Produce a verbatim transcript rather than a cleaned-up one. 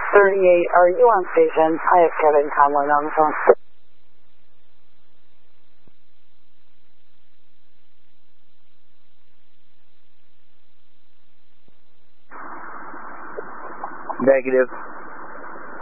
thirty-eight, are you on station? I have Kevin Conlon on the phone. Negative.